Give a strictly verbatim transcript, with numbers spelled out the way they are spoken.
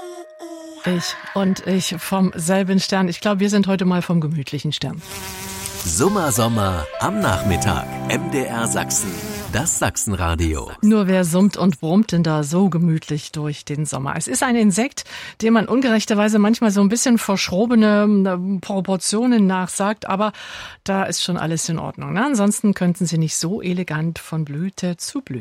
Ich und ich vom selben Stern. Ich glaube, wir sind heute mal vom gemütlichen Stern. Summer Sommer am Nachmittag. M D R Sachsen. Das Sachsenradio. Nur wer summt und brummt denn da so gemütlich durch den Sommer? Es ist ein Insekt, dem man ungerechterweise manchmal so ein bisschen verschrobene Proportionen nachsagt, aber da ist schon alles in Ordnung. Ne? Ansonsten könnten sie nicht so elegant von Blüte zu Blüte